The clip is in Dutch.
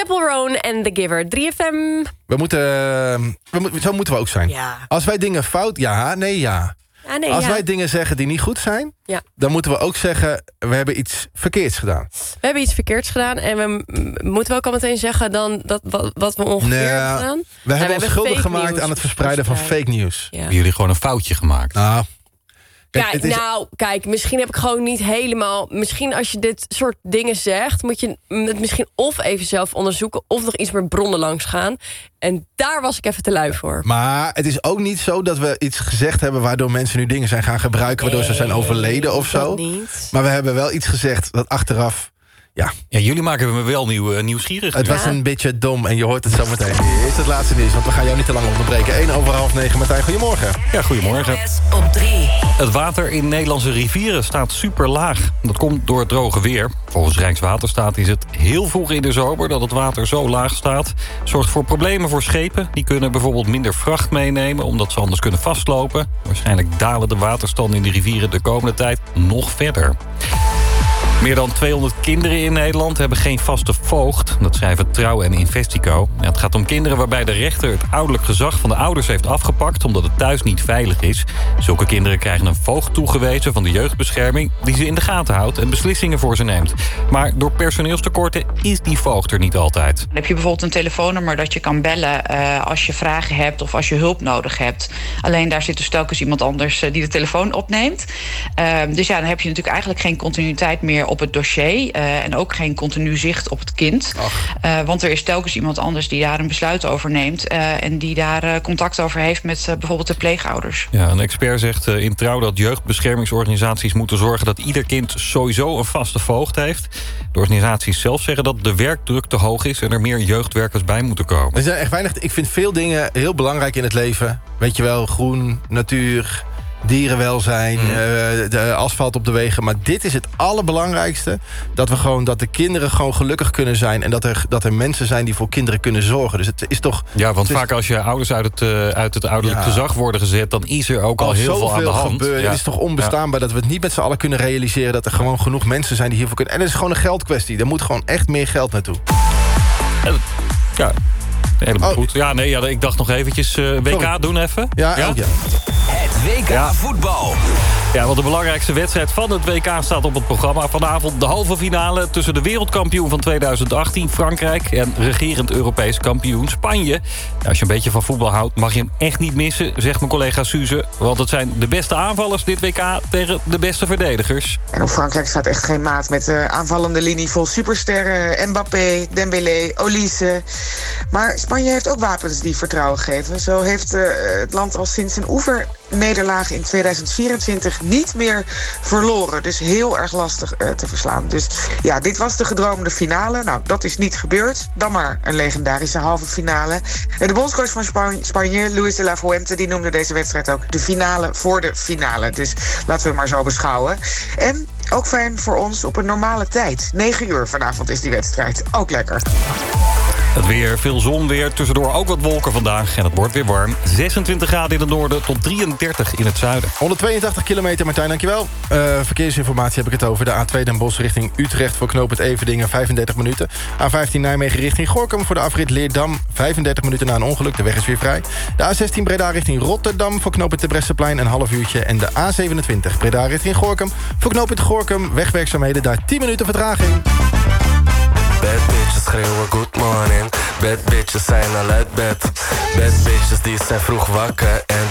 Chappell Roan en The Giver. 3FM. Zo moeten we ook zijn. Ja. Als wij dingen fout... Ja. Als wij dingen zeggen die niet goed zijn... Ja. Dan moeten we ook zeggen... we hebben iets verkeerds gedaan. We hebben iets verkeerds gedaan. En we moeten ook al meteen zeggen dan wat we ongeveer hebben gedaan. We hebben ons schuldig gemaakt aan het verspreiden van fake news. Ja. Hebben jullie gewoon een foutje gemaakt? Kijk, misschien heb ik gewoon niet helemaal... Misschien als je dit soort dingen zegt... moet je het misschien of even zelf onderzoeken... of nog iets meer bronnen langs gaan. En daar was ik even te lui voor. Maar het is ook niet zo dat we iets gezegd hebben... waardoor mensen nu dingen zijn gaan gebruiken... waardoor ze zijn overleden of zo. Niet. Maar we hebben wel iets gezegd dat achteraf... Ja, jullie maken me wel nieuwsgierig. Het was een beetje dom en je hoort het zo meteen. Hier is het laatste nieuws, want we gaan jou niet te lang onderbreken. 8:50, Martijn, goedemorgen. Ja, goedemorgen. Op 3. Het water in Nederlandse rivieren staat super laag. Dat komt door het droge weer. Volgens Rijkswaterstaat is het heel vroeg in de zomer dat het water zo laag staat. Zorgt voor problemen voor schepen. Die kunnen bijvoorbeeld minder vracht meenemen omdat ze anders kunnen vastlopen. Waarschijnlijk dalen de waterstanden in de rivieren de komende tijd nog verder. Meer dan 200 kinderen in Nederland hebben geen vaste voogd. Dat schrijven Trouw en Investico. Het gaat om kinderen waarbij de rechter het ouderlijk gezag van de ouders heeft afgepakt... omdat het thuis niet veilig is. Zulke kinderen krijgen een voogd toegewezen van de jeugdbescherming... die ze in de gaten houdt en beslissingen voor ze neemt. Maar door personeelstekorten is die voogd er niet altijd. Dan heb je bijvoorbeeld een telefoonnummer dat je kan bellen... als je vragen hebt of als je hulp nodig hebt. Alleen daar zit dus telkens iemand anders die de telefoon opneemt. Dus ja, dan heb je natuurlijk eigenlijk geen continuïteit meer op het dossier en ook geen continu zicht op het kind. Want er is telkens iemand anders die daar een besluit over neemt... en die daar contact over heeft met bijvoorbeeld de pleegouders. Ja, een expert zegt in Trouw dat jeugdbeschermingsorganisaties moeten zorgen... dat ieder kind sowieso een vaste voogd heeft. De organisaties zelf zeggen dat de werkdruk te hoog is... en er meer jeugdwerkers bij moeten komen. Er zijn echt weinig. Ik vind veel dingen heel belangrijk in het leven. Weet je wel, groen, natuur... dierenwelzijn, de asfalt op de wegen. Maar dit is het allerbelangrijkste. Dat de kinderen gewoon gelukkig kunnen zijn. En dat er mensen zijn die voor kinderen kunnen zorgen. Dus het is toch... Ja, want vaak als je ouders uit het ouderlijk gezag worden gezet... dan is er ook al heel veel aan de hand. Het is toch onbestaanbaar dat we het niet met z'n allen kunnen realiseren... dat er gewoon genoeg mensen zijn die hiervoor kunnen. En het is gewoon een geldkwestie. Er moet gewoon echt meer geld naartoe. Ja, helemaal goed. Ja, ik dacht nog eventjes WK doen even. Ja. Het WK voetbal. Ja, want de belangrijkste wedstrijd van het WK staat op het programma. Vanavond de halve finale tussen de wereldkampioen van 2018, Frankrijk... en regerend Europees kampioen Spanje. Ja, als je een beetje van voetbal houdt, mag je hem echt niet missen, zegt mijn collega Suze. Want het zijn de beste aanvallers dit WK tegen de beste verdedigers. En op Frankrijk staat echt geen maat met de aanvallende linie vol supersterren. Mbappé, Dembélé, Olise. Maar Spanje heeft ook wapens die vertrouwen geven. Zo heeft het land al sinds een oefennederlaag in 2024 niet meer verloren. Dus heel erg lastig te verslaan. Dus ja, dit was de gedroomde finale. Nou, dat is niet gebeurd. Dan maar een legendarische halve finale. En de bondscoach van Spanje, Luis de la Fuente, die noemde deze wedstrijd ook de finale voor de finale. Dus laten we het maar zo beschouwen. En ook fijn voor ons op een normale tijd. 9 uur vanavond is die wedstrijd. Ook lekker. Het weer, veel zon weer, tussendoor ook wat wolken vandaag. En het wordt weer warm. 26 graden in het noorden tot 33 in het zuiden. 182 kilometer, Martijn, dankjewel. Verkeersinformatie heb ik het over. De A2 Den Bosch richting Utrecht voor knooppunt Everdingen, 35 minuten. A15 Nijmegen richting Gorinchem voor de afrit Leerdam, 35 minuten na een ongeluk. De weg is weer vrij. De A16 Breda richting Rotterdam voor knooppunt Terbrechtseplein een half uurtje. En de A27 Breda richting Gorinchem voor knooppunt Gorinchem. Wegwerkzaamheden, daar 10 minuten vertraging. Bad bitches schreeuwen good morning. Bad bitches zijn al uit bed. Bad bitches die zijn vroeg wakker. En